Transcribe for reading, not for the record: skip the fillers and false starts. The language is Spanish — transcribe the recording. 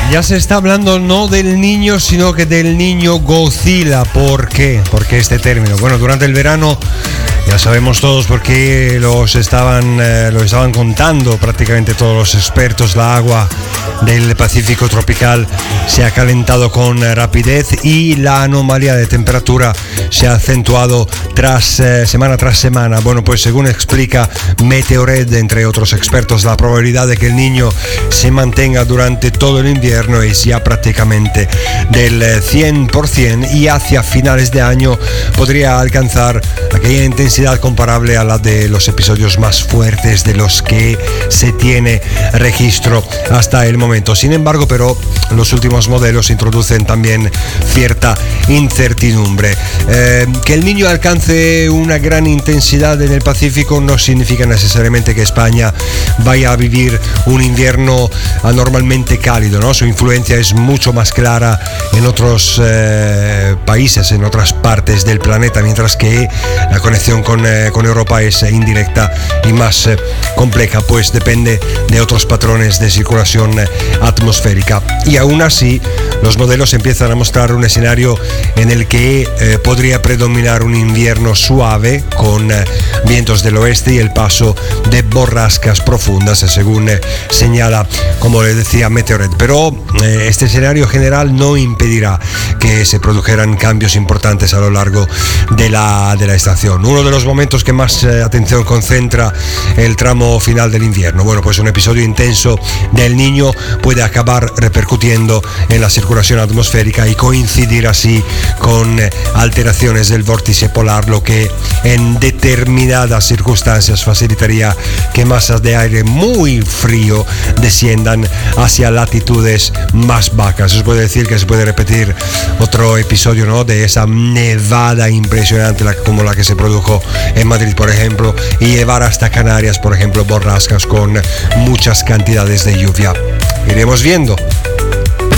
Ya se está hablando no del niño, sino que del niño Godzilla. ¿Por qué? ¿Por qué este término? Bueno, durante el verano ya sabemos todos por qué lo estaban contando prácticamente todos los expertos. La agua del Pacífico tropical se ha calentado con rapidez y la anomalía de temperatura se ha acentuado semana tras semana. Bueno, pues según explica Meteored, entre otros expertos, la probabilidad de que el niño se mantenga durante todo el invierno es ya prácticamente del 100%, y hacia finales de año podría alcanzar aquella intensidad comparable a la de los episodios más fuertes de los que se tiene registro hasta el momento. Sin embargo, pero los últimos modelos introducen también cierta incertidumbre. Que el niño alcance una gran intensidad en el Pacífico no significa necesariamente que España vaya a vivir un invierno anormalmente cálido, ¿no? Su influencia es mucho más clara en otros países, en otras partes del planeta, mientras que la conexión con Europa es indirecta y más compleja, pues depende de otros patrones de circulación atmosférica. Y aún así, los modelos empiezan a mostrar un escenario en el que podría predominar un invierno suave con vientos del oeste y el paso de borrascas profundas, según señala, como le decía, Meteored. Pero este escenario general no impedirá que se produjeran cambios importantes a lo largo de la estación. Uno de los momentos que más atención concentra el tramo final del invierno. Bueno, pues un episodio intenso del Niño puede acabar repercutiendo en la circulación atmosférica y coincidir así con alteraciones del vórtice polar, lo que en determinadas circunstancias facilitaría que masas de aire muy frío desciendan hacia latitudes más bajas. Os puedo decir que se puede repetir otro episodio, ¿no?, de esa nevada impresionante como la que se produjo en Madrid, por ejemplo, y llevar hasta Canarias, por ejemplo, borrascas con muchas cantidades de lluvia. Iremos viendo.